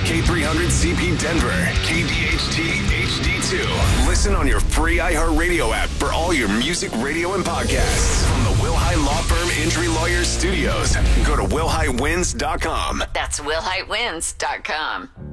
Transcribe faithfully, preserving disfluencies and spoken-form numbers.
K three hundred C P Denver, K D H T H D two. Listen on your free iHeartRadio app for all your music, radio, and podcasts. From the Wilhite Law Firm Injury Lawyers Studios, go to will hite wins dot com. That's will hite wins dot com.